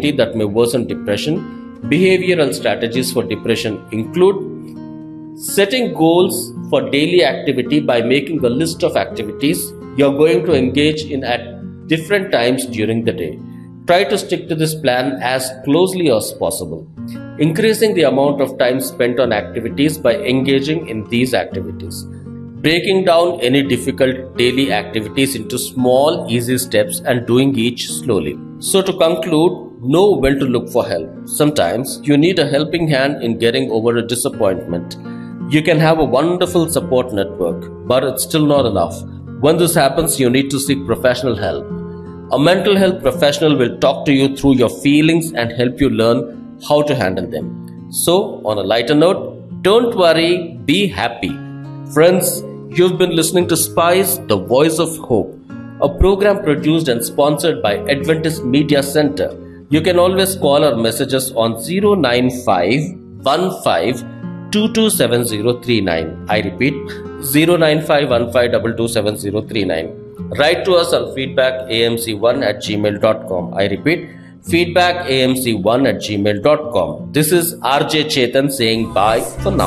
activity that may worsen depression. Behavioral strategies for depression include setting goals for daily activity by making a list of activities you're going to engage in at different times during the day. Try to stick to this plan as closely as possible. Increasing the amount of time spent on activities by engaging in these activities. Breaking down any difficult daily activities into small, easy steps and doing each slowly. So to conclude, know when to look for help. Sometimes you need a helping hand in getting over a disappointment. You can have a wonderful support network, but it's still not enough. When this happens, you need to seek professional help. A mental health professional will talk to you through your feelings and help you learn how to handle them. So, on a lighter note, don't worry, be happy. Friends, you've been listening to Spice, the Voice of Hope, a program produced and sponsored by Adventist Media Center. You can always call or message us on 09515227039. I repeat, 09515227039. Write to us on feedbackamc1@gmail.com. I repeat, feedbackamc1@gmail.com. This is RJ Chetan saying bye for now.